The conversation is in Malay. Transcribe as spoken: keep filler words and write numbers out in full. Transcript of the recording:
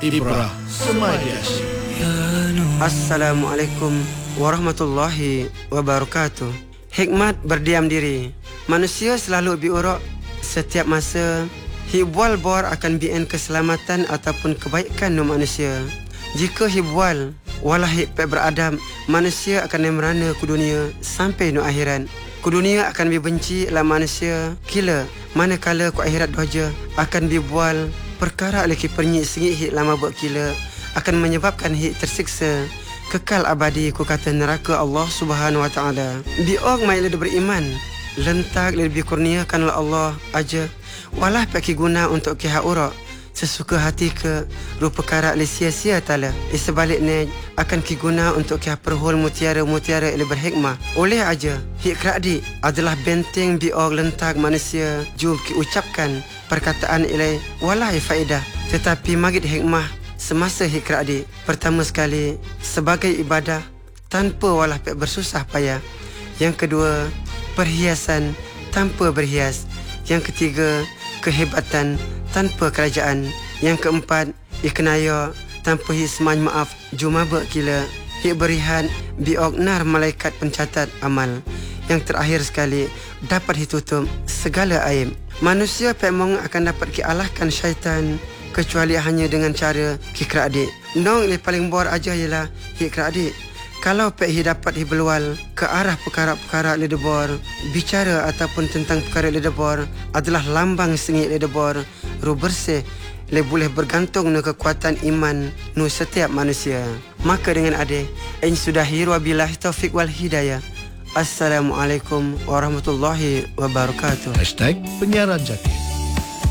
Ibrah Semadi Asyik. Assalamualaikum warahmatullahi wabarakatuh. Hikmat berdiam diri. Manusia selalu biuruk setiap masa. Hibwal bor akan bien keselamatan ataupun kebaikan no manusia. Jika hibwal walah hik beradab, manusia akan merana ku dunia sampai no akhirat. Ku dunia akan dibenci lah manusia kila manakala ku akhirat doja akan dibual perkara leki pernyik sengit hik lama buat kila akan menyebabkan hik tersiksa kekal abadi ku kata neraka Allah Subhanahu wa taala. Biog mai le beriman lentak lebih kurniakanlah Allah aja walah pakai guna untuk ki hak urak sesuka hati ke rupa perkara le sia-sia tala. Eh, sebaliknya akan ki guna untuk ki perhul mutiara-mutiara le berhikmah. Oleh aja hik keradi adalah benteng biog lentak manusia jub ki ucapkan perkataan ilai walah faedah tetapi magid hikmah semasa hik keradi. Pertama sekali sebagai ibadah tanpa walah bersusah payah. Yang kedua perhiasan tanpa berhias. Yang ketiga kehebatan tanpa kerajaan. Yang keempat ikenaya tanpa hisman maaf jumaba kila. Hik berihan biog nar malaikat pencatat amal. Yang terakhir sekali dapat ditutup segala aib. Manusia pemong akan dapat kialahkan syaitan kecuali hanya dengan cara kikra adik. Nong yang paling bor aja ialah kikra adik. Kalau pek hi dapat hi belual ke arah perkara-perkara ledebor, bicara ataupun tentang perkara ledebor adalah lambang sengit ledebor, ru bersih le boleh bergantung no kekuatan iman no setiap manusia. Maka dengan adik, in sudahi wabillahi taufik wal hidayah. Assalamualaikum warahmatullahi wabarakatuh. Hashtag Penyiaran Jati.